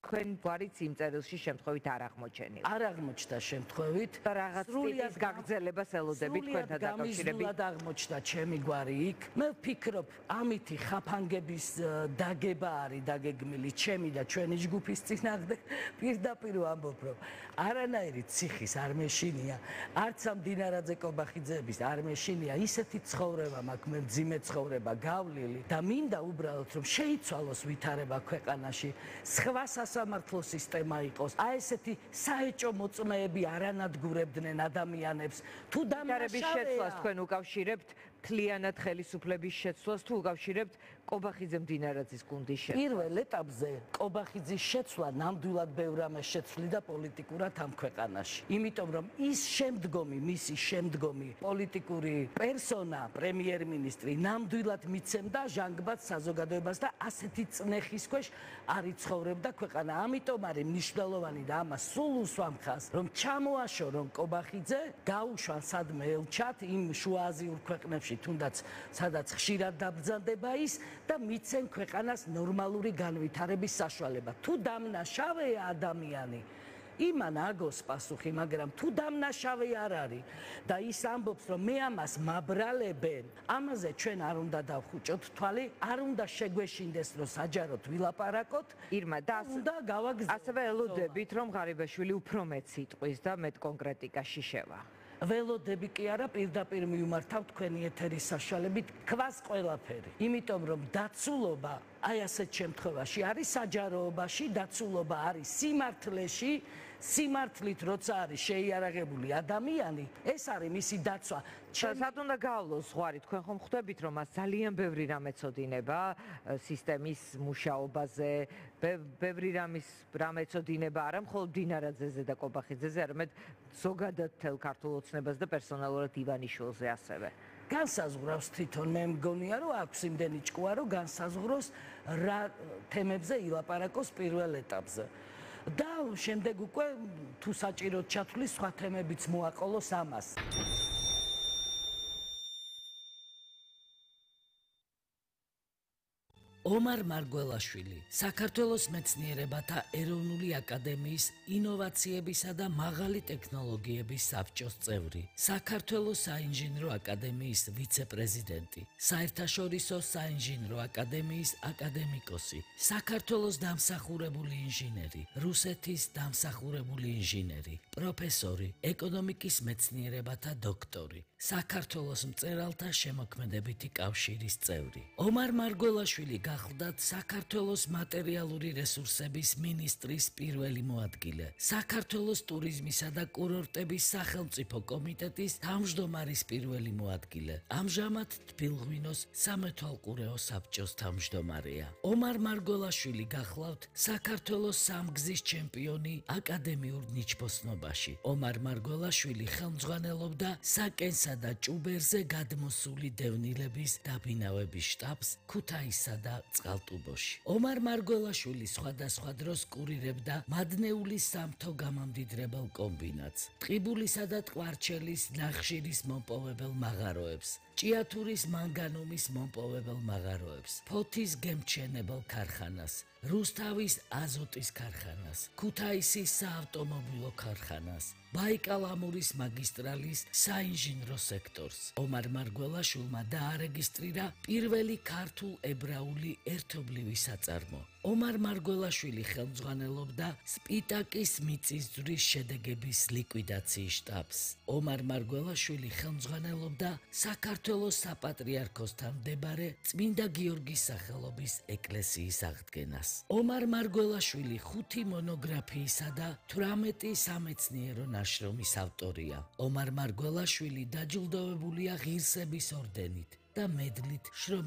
თქვენ გვარიც იმ წერილში შემთხვევით არ აღმოჩენილა. არ აღმოჩნდა შემთხვევით. რაღაც ტიპის გაგრძელებას ელოდებით თქვენთან დაკავშირებით. სრულად აღმოჩნდა ჩემი გვარი იქ. მე ვფიქრობ, ამითი ხაფანგების დაგება არის დაგეგმილი ჩემი და ჩვენი ჯგუფის წინააღმდეგ. პირდაპირ ვამბობ, რომ არანაირი ციხის არ მეშინია, არც ამ დინარაძე კობახიძეების არ მეშინია. ისეთი ცხოვრება მაქვს, მე მძიმე ცხოვრება გავლილი და მინდა უბრალოდ რომ შეიცვალოს ვითარება ქვეყანაში. სხვა სასამართლო სისტემა იყოს. აი ესეთი საეჭო მოწმეები არანადგურებდნენ ადამიანებს. თუ დამნაშავეების შეცვლას თქვენ უკავშირებთ მთლიანად ხელისუფლების შეცვლას თუ უკავშირებთ კობახიძე მდინარაძის გუნდის შეცვლას? პირველ ეტაპზე კობახიძის შეცვლა ნამდვილად ბევრ ამას შეცვლიდა პოლიტიკურად ამ ქვეყანაში. იმიტომ რომ მისი შემდგომი პოლიტიკური პერსონა, პრემიერ-მინისტრი ნამდვილად მიცემდა ჟანგბადს საზოგადოებას და ასეთი წნეხის ქვეშ არ იცხოვრებდა ქვეყანა. ამიტომ არის მნიშვნელოვანი და ამას სულ უსვამ ხაზს, რომ ჩამოაშორონ კობახიძე, გაუშვან სადმე ელჩად იმ შუააზიურ ქვეყნებში, თუნდაც სადაც ხშირად დაბრძანდება ის და მიცენ ქვეყანას ნორმალური განვითარების საშუალება. თუ დამნაშავეა ადამიანი, იმან აგოს პასუხი, მაგრამ თუ დამნაშავე არ არის და ის ამბობს, რომ მე ამას მაბრალებენ, ამაზე ჩვენ არ უნდა დავხუჭოთ თვალი, არ უნდა შეგვეშინდეს, რომ საჯაროდ ვილაპარაკოთ. ირმა, და უნდა გავაგზავნოთ. ასევე ელოდებით, რომ ღარიბაშვილი უფრო მეტ სიტყვის და მეტ კონკრეტიკაში შევა. ველოდები კი არა, პირდაპირ მივმართავ თქვენი ეთერის საშუალებით, ქვას ყველაფერი. იმიტომ რომ დაცულობა აი ასეთ შემთხვევაში არის საჯაროობაში, დაცულობა არის სიმართლეში, სიმართლით როცა არის შეიარაღებული ადამიანი, ეს არის მისი დაცვა. სად უნდა გავლოს ზღვარი? თქვენ ხომ ხვდებით, რომ მას ძალიან ბევრი რამ ეცოდინება სისტემის მუშაობაზე, ბევრი რამ ეცოდინება არა მხოლოდ დინარაძეზე და კობახიძეზე, არამედ ზოგადად თელ ქართულ ოცნებას და პერსონალურად ივანიშვილზე ასევე. განსაზღვრავს თვითონ მე მგონია, რომ აქვს იმდენი ჭკუა, რომ განსაზღვროს რა თემებზე ილაპარაკოს პირველ ეტაპზე. და შემდეგ უკვე თუ საჭიროდ ჩათვლის სხვა თემებიც მოაყოლოს ამას. ომარ მარგველაშვილი, საქართველოს მეცნიერებათა ეროვნული აკადემიის ინოვაციებისა და მაღალი ტექნოლოგიების საბჭოს წევრი, საქართველოს საინჟინრო აკადემიის ვიცე-პრეზიდენტი, საერთაშორისო საინჟინრო აკადემიის აკადემიკოსი, საქართველოს დამსახურებული ინჟინერი, რუსეთის დამსახურებული ინჟინერი, პროფესორი, ეკონომიკის მეცნიერებათა დოქტორი, საქართველოს მწერალთა შემოქმედებითი კავშირის წევრი. ომარ მარგველაშვილი გახლდათ საქართველოს მატერიალური რესურსების მინისტრის პირველი მოადგილე, საქართველოს ტურიზმისა და კურორტების სახელმწიფო კომიტეტის თავმჯდომარის პირველი მოადგილე. ამჟამად თბილღვინოს სამეთვალყურეო საბჭოს თავმჯდომარეა. ომარ მარგველაშვილი გახლავთ საქართველოს სამგზის ჩემპიონი აკადემიურ ნიჩბოსნობაში. ომარ მარგველაშვილი ხელმძღვანელობდა საკენსა და ჭუბერზე გადმოსული დევნილების დაბინავების შტაბს ქუთაისსა და წყალტუბოში. ომარ მარგველაშვილი სხვადასხვა დროს კურირებდა მადნეული სამთო გამამდიდრებელ კომბინატს, ტყიბულისა და ტყვარჩელის ნახშირის მომპოვებელ მაღაროებს, ჭიათურის მანგანუმის მომპოვებელ მაღაროებს, ფოთის გემთჩენებელ ქარხანას, რუსთავის აზოტის ქარხანას, ქუთაისის საავტომობილო ქარხანას, ბაიკალ-ამურის მაგისტრალის საინჟინრო სექტორს. ომარ მარგველაშვილმა დაარეგისტრირა პირველი ქართულ-ებრაული ერთობლივი საწარმო. ომარ მარგველაშვილი ხელმძღვანელობდა სპიტაკის მიწისძვრის შედეგების ლიკვიდაციის შტაბს. ომარ მარგველაშვილი ხელმძღვანელობდა საქართველოს საპატრიარქოსთან მდებარე წმინდა გიორგის სახელობის ეკლესიის აღდგენას. ომარ მარგველაშვილი 5 მონოგრაფიისა და 18 სამეცნიერო ნაშრომის ავტორია. ომარ მარგველაშვილი დაჯილდოვებულია ღირსების ორდენით და მედლით